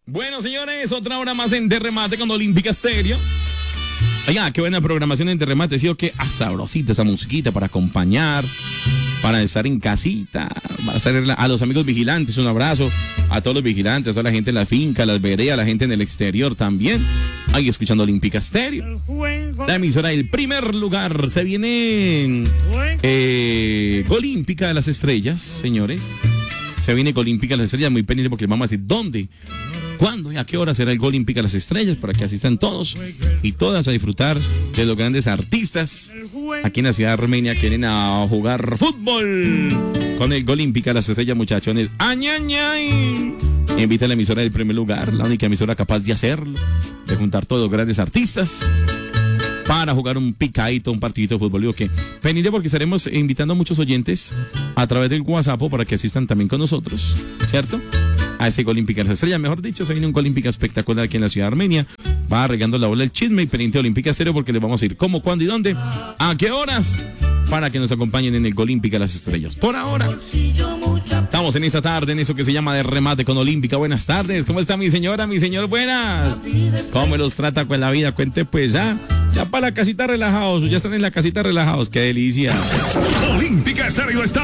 Bueno, señores, otra hora más en De Remate con Olímpica Estéreo. Oiga, qué buena programación en De Remate. Sí, que sabrosita esa musiquita para acompañar, para estar en casita, para hacer a los amigos vigilantes un abrazo, a todos los vigilantes, a toda la gente en la finca, las veredas, la gente en el exterior también. Ahí escuchando Olímpica Estéreo, la emisora del primer lugar. Se viene Olímpica de las Estrellas, señores. Se viene Olímpica de las Estrellas, muy pendiente porque les vamos a decir dónde, cuándo y a qué hora será el Olímpica de las Estrellas para que asistan todos y todas a disfrutar de los grandes artistas aquí en la ciudad de Armenia que vienen a jugar fútbol con el Olímpica de las Estrellas, muchachones. ¡Añañay! Invita a la emisora del primer lugar, la única emisora capaz de hacerlo, de juntar todos los grandes artistas para jugar un picadito, un partidito de fútbol. Digo que pendiente porque estaremos invitando a muchos oyentes a través del WhatsApp para que asistan también con nosotros, ¿cierto? A ese Olímpica de las Estrellas. Mejor dicho, se viene un Olímpica espectacular aquí en la ciudad de Armenia. Va regando la bola el chisme y pendiente de Olímpica Estéreo porque les vamos a ir cómo, cuándo y dónde, a qué horas, para que nos acompañen en el Olímpica de las Estrellas. Por ahora, estamos en esta tarde en eso que se llama De Remate con Olímpica. Buenas tardes, ¿cómo está mi señora, mi señor? Buenas. ¿Cómo los trata con la vida? Cuente pues ya para la casita relajados, ya están en la casita relajados, qué delicia. Olímpica Estéreo está